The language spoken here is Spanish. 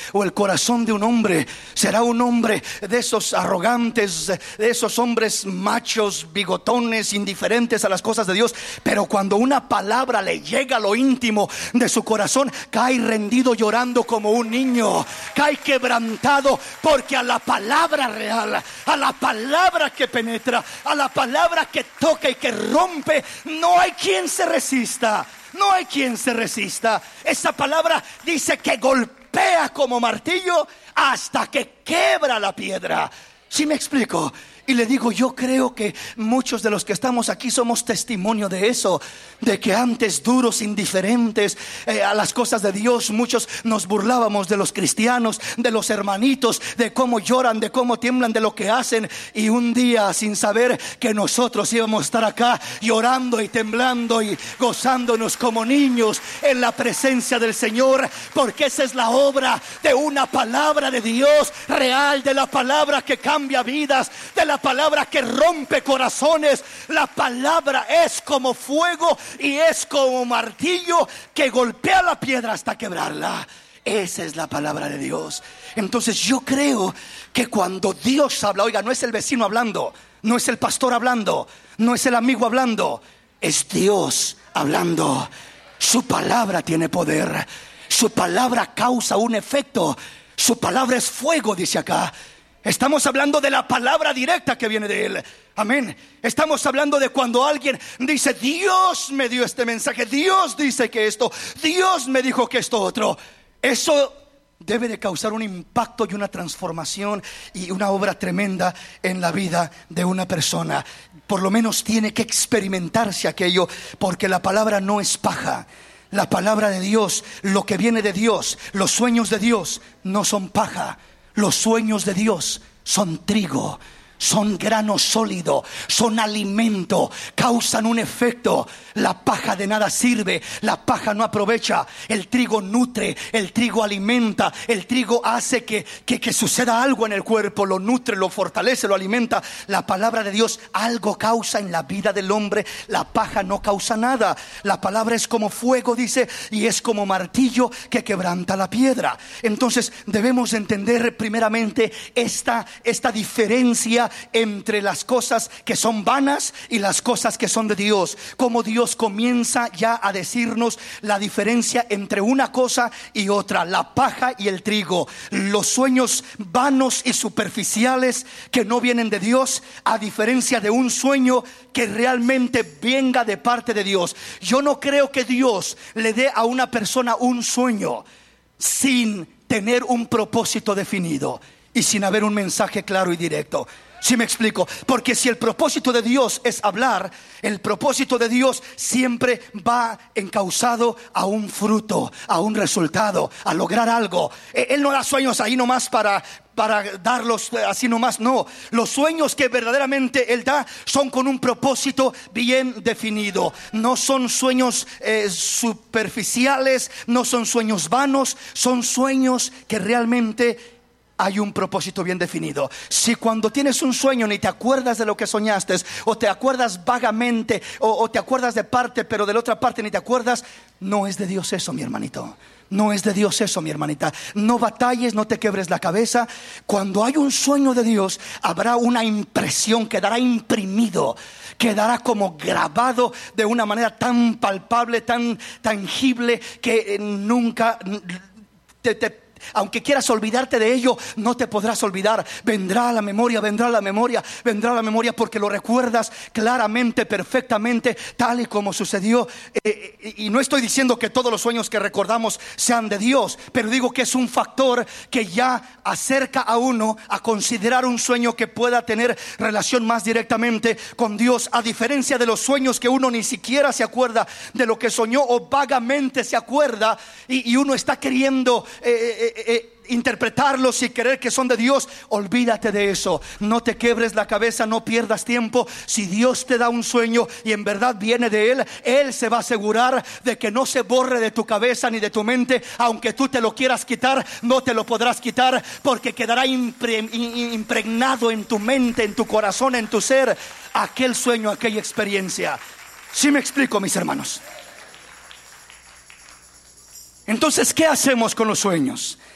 o el corazón de un hombre será un hombre de esos arrogantes, de esos hombres machos, bigotones, indiferentes a las cosas de Dios. Pero cuando una palabra le llega a lo íntimo de su corazón, cae rendido llorando como un niño, cae quebrantado, porque a la palabra real, a la palabra que penetra, a la palabra que toca y que rompe, no hay quien se resista. No hay quien se resista. Esa palabra dice que golpea como martillo hasta que quebra la piedra. ¿Sí me explico? Y le digo, yo creo que muchos de los que estamos aquí somos testimonio de eso, de que antes duros, indiferentes a las cosas de Dios, muchos nos burlábamos de los cristianos, de los hermanitos, de cómo lloran, de cómo tiemblan, de lo que hacen. Y un día, sin saber que nosotros íbamos a estar acá llorando y temblando y gozándonos como niños en la presencia del Señor, porque esa es la obra de una palabra de Dios real, de la palabra que cambia vidas, de la palabra que rompe corazones. La palabra es como fuego y es como martillo que golpea la piedra hasta quebrarla. Esa es la palabra de Dios. Entonces yo creo que cuando Dios habla, oiga, no es el vecino hablando, no es el pastor hablando, no es el amigo hablando, es Dios hablando. Su palabra tiene poder, su palabra causa un efecto, su palabra es fuego, dice acá. Estamos hablando de la palabra directa que viene de Él. Amén. Estamos hablando de cuando alguien dice, Dios me dio este mensaje, Dios dice que esto, Dios me dijo que esto otro. Eso debe de causar un impacto y una transformación y una obra tremenda en la vida de una persona. Por lo menos tiene que experimentarse aquello, porque la palabra no es paja. La palabra de Dios, lo que viene de Dios, los sueños de Dios no son paja. Los sueños de Dios son trigo, son grano sólido, son alimento, causan un efecto. La paja de nada sirve, la paja no aprovecha. El trigo nutre, el trigo alimenta, el trigo hace que suceda algo en el cuerpo, lo nutre, lo fortalece, lo alimenta. La palabra de Dios algo causa en la vida del hombre, la paja no causa nada. La palabra es como fuego, dice, y es como martillo que quebranta la piedra. Entonces debemos entender primeramente esta diferencia entre las cosas que son vanas y las cosas que son de Dios. Como Dios comienza ya a decirnos la diferencia entre una cosa y otra, la paja y el trigo, los sueños vanos y superficiales que no vienen de Dios, a diferencia de un sueño que realmente venga de parte de Dios. Yo no creo que Dios le dé a una persona un sueño sin tener un propósito definido y sin haber un mensaje claro y directo. ¿Sí me explico? Porque si el propósito de Dios es hablar, el propósito de Dios siempre va encauzado a un fruto, a un resultado, a lograr algo. Él no da sueños ahí nomás para darlos así nomás, no. Los sueños que verdaderamente Él da son con un propósito bien definido. No son sueños superficiales, no son sueños vanos, son sueños que realmente hay un propósito bien definido. Si cuando tienes un sueño ni te acuerdas de lo que soñaste, o te acuerdas vagamente, o te acuerdas de parte pero de la otra parte ni te acuerdas, no es de Dios eso, mi hermanito. No es de Dios eso, mi hermanita. No batalles, no te quebres la cabeza. Cuando hay un sueño de Dios, habrá una impresión, quedará imprimido, quedará como grabado de una manera tan palpable, tan tangible, que nunca aunque quieras olvidarte de ello, no te podrás olvidar. Vendrá a la memoria, porque lo recuerdas claramente, perfectamente, tal y como sucedió. Y no estoy diciendo que todos los sueños que recordamos sean de Dios, pero digo que es un factor que ya acerca a uno a considerar un sueño que pueda tener relación más directamente con Dios, a diferencia de los sueños que uno ni siquiera se acuerda de lo que soñó, o vagamente se acuerda y uno está queriendo interpretarlos y creer que son de Dios. Olvídate de eso, no te quebres la cabeza, no pierdas tiempo. Si Dios te da un sueño y en verdad viene de Él, Él se va a asegurar de que no se borre de tu cabeza ni de tu mente. Aunque tú te lo quieras quitar, no te lo podrás quitar, porque quedará impregnado en tu mente, en tu corazón, en tu ser, aquel sueño, aquella experiencia. ¿Sí me explico, mis hermanos? Entonces, ¿qué hacemos con los sueños?